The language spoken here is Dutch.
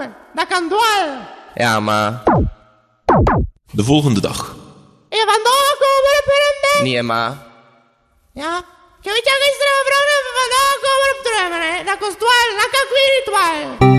dromen. Dat kan dwal. Ja, maar... De volgende dag. En vandaag komen we op een ding. Nee, maar... Ja. Je weet je gisteren gevraagd hebben, vandaag komen we op dromen, hè. Dat kost dwal, dat kan ik weer niet dwal.